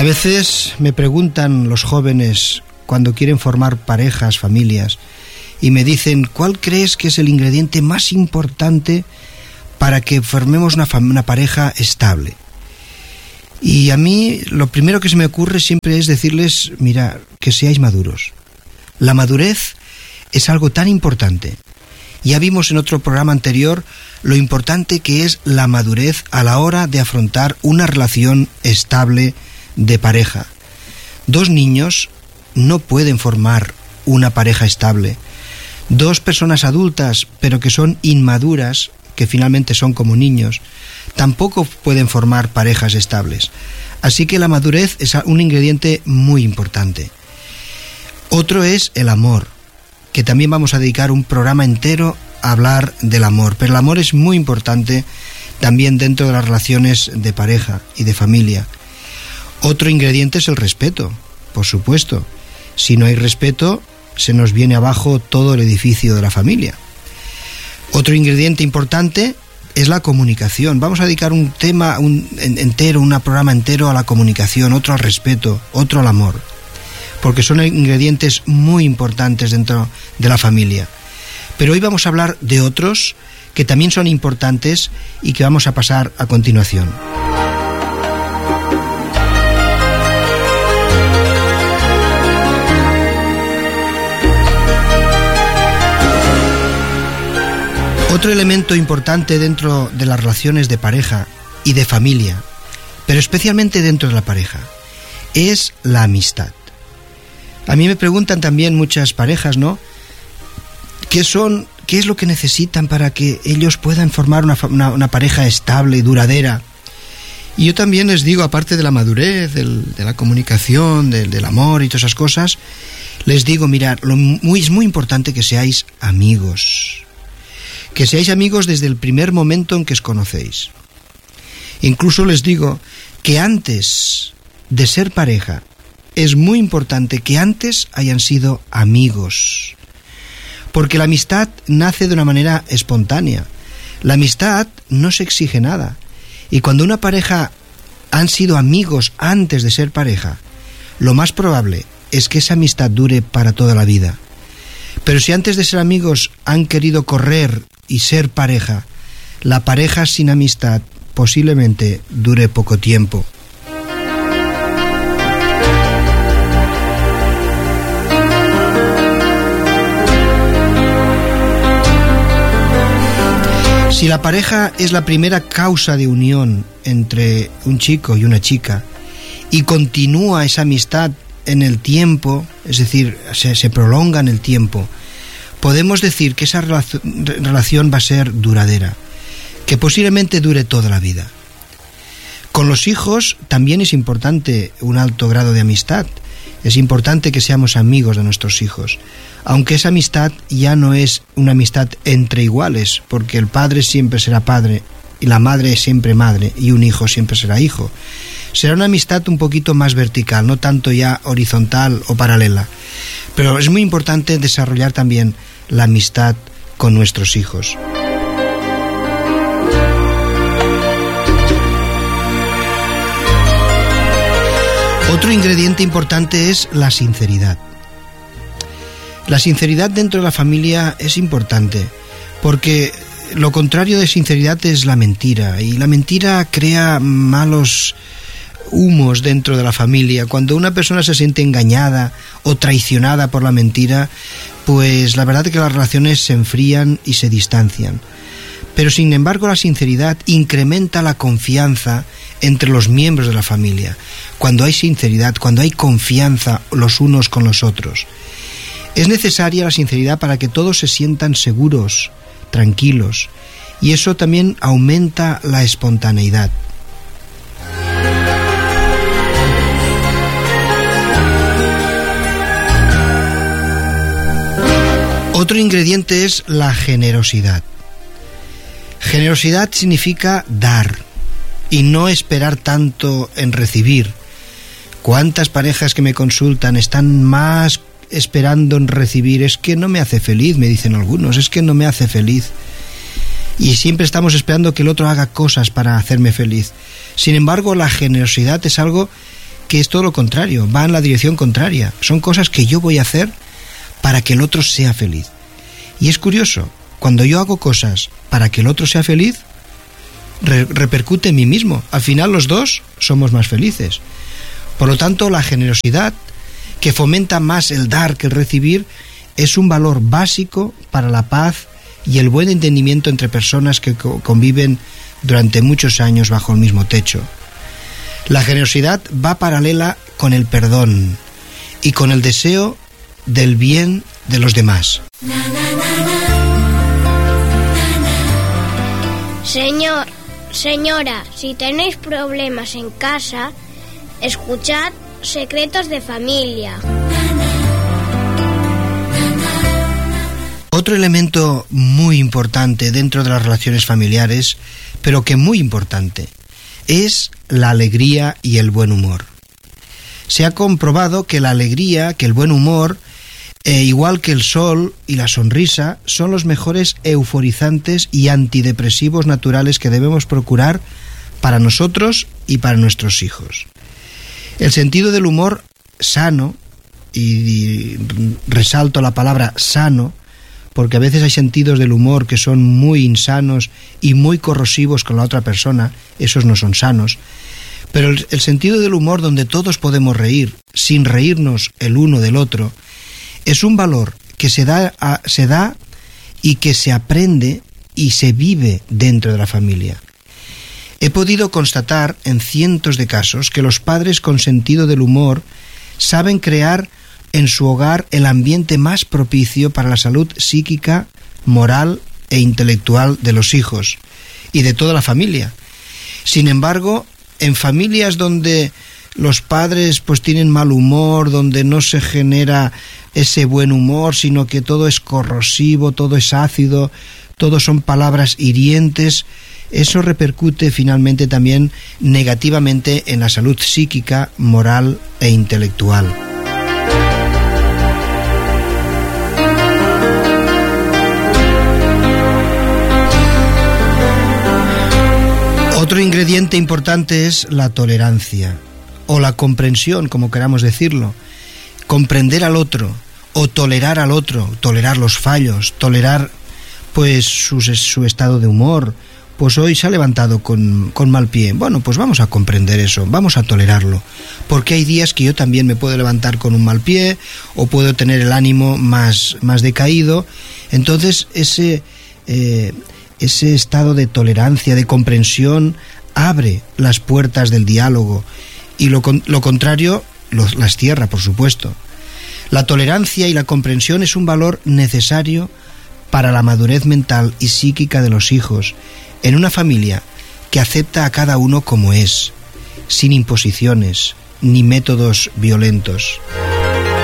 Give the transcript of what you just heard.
A veces me preguntan los jóvenes cuando quieren formar parejas, familias, y me dicen, ¿cuál crees que es el ingrediente más importante para que formemos una pareja estable? Y a mí lo primero que se me ocurre siempre es decirles, mira, que seáis maduros. La madurez es algo tan importante. Ya vimos en otro programa anterior lo importante que es la madurez a la hora de afrontar una relación estable de pareja. Dos niños no pueden formar una pareja estable. Dos personas adultas, pero que son inmaduras, que finalmente son como niños, tampoco pueden formar parejas estables. Así que la madurez es un ingrediente muy importante. Otro es el amor, que también vamos a dedicar un programa entero a hablar del amor. Pero el amor es muy importante también dentro de las relaciones de pareja y de familia. Otro ingrediente es el respeto, por supuesto. Si no hay respeto, se nos viene abajo todo el edificio de la familia. Otro ingrediente importante es la comunicación. Vamos a dedicar un tema entero, un programa entero a la comunicación, otro al respeto, otro al amor, porque son ingredientes muy importantes dentro de la familia. Pero hoy vamos a hablar de otros que también son importantes y que vamos a pasar a continuación. Otro elemento importante dentro de las relaciones de pareja y de familia, pero especialmente dentro de la pareja, es la amistad. A mí me preguntan también muchas parejas, ¿no? ¿Qué es lo que necesitan para que ellos puedan formar una pareja estable y duradera? Y yo también les digo, aparte de la madurez, de la comunicación, del amor y todas esas cosas, les digo, mirad, es muy importante que seáis amigos. Que seáis amigos desde el primer momento en que os conocéis. Incluso les digo que antes de ser pareja, es muy importante que antes hayan sido amigos. Porque la amistad nace de una manera espontánea. La amistad no se exige nada. Y cuando una pareja han sido amigos antes de ser pareja, lo más probable es que esa amistad dure para toda la vida. Pero si antes de ser amigos han querido correr y ser pareja, la pareja sin amistad posiblemente dure poco tiempo. Si la pareja es la primera causa de unión entre un chico y una chica y continúa esa amistad en el tiempo, es decir, se prolonga en el tiempo, podemos decir que esa relación va a ser duradera, que posiblemente dure toda la vida. Con los hijos también es importante un alto grado de amistad. Es importante que seamos amigos de nuestros hijos, aunque esa amistad ya no es una amistad entre iguales, porque el padre siempre será padre y la madre es siempre madre y un hijo siempre será hijo. Será una amistad un poquito más vertical, no tanto ya horizontal o paralela. Pero es muy importante desarrollar también la amistad con nuestros hijos. Otro ingrediente importante es la sinceridad. La sinceridad dentro de la familia es importante, porque lo contrario de sinceridad es la mentira, y la mentira crea malos humos dentro de la familia. Cuando una persona se siente engañada o traicionada por la mentira, pues la verdad es que las relaciones se enfrían y se distancian. Pero sin embargo la sinceridad incrementa la confianza entre los miembros de la familia. Cuando hay sinceridad, cuando hay confianza los unos con los otros. Es necesaria la sinceridad para que todos se sientan seguros, tranquilos, y eso también aumenta la espontaneidad. Otro ingrediente es la generosidad. Generosidad significa dar y no esperar tanto en recibir. ¿Cuántas parejas que me consultan están más esperando en recibir? Es que no me hace feliz, me dicen algunos, es que no me hace feliz. Y siempre estamos esperando que el otro haga cosas para hacerme feliz. Sin embargo, la generosidad es algo que es todo lo contrario, va en la dirección contraria. Son cosas que yo voy a hacer para que el otro sea feliz. Y es curioso, cuando yo hago cosas para que el otro sea feliz, repercute en mí mismo. Al final los dos somos más felices. Por lo tanto, la generosidad, que fomenta más el dar que el recibir, es un valor básico para la paz y el buen entendimiento entre personas que conviven durante muchos años bajo el mismo techo. La generosidad va paralela con el perdón y con el deseo del bien de los demás. Señor, señora, si tenéis problemas en casa, escuchad Secretos de Familia. Otro elemento muy importante dentro de las relaciones familiares, pero que muy importante, es la alegría y el buen humor. Se ha comprobado que la alegría, que el buen humor, igual que el sol y la sonrisa, son los mejores euforizantes y antidepresivos naturales que debemos procurar para nosotros y para nuestros hijos. El sentido del humor sano, y resalto la palabra sano, porque a veces hay sentidos del humor que son muy insanos y muy corrosivos con la otra persona, esos no son sanos, pero el sentido del humor donde todos podemos reír, sin reírnos el uno del otro, es un valor que se da y que se aprende y se vive dentro de la familia. He podido constatar en cientos de casos que los padres con sentido del humor saben crear en su hogar el ambiente más propicio para la salud psíquica, moral e intelectual de los hijos y de toda la familia. Sin embargo, en familias donde los padres pues tienen mal humor, donde no se genera ese buen humor, sino que todo es corrosivo, todo es ácido, todo son palabras hirientes, eso repercute finalmente también negativamente en la salud psíquica, moral e intelectual. Otro ingrediente importante es la tolerancia, o la comprensión, como queramos decirlo. Comprender al otro, o tolerar al otro, tolerar los fallos, tolerar pues su estado de humor. Pues hoy se ha levantado con mal pie. Bueno, pues vamos a comprender eso, vamos a tolerarlo. Porque hay días que yo también me puedo levantar con un mal pie, o puedo tener el ánimo más decaído. Entonces ese estado de tolerancia, de comprensión, abre las puertas del diálogo, y lo contrario las cierra, por supuesto. La tolerancia y la comprensión es un valor necesario para la madurez mental y psíquica de los hijos, en una familia que acepta a cada uno como es, sin imposiciones ni métodos violentos.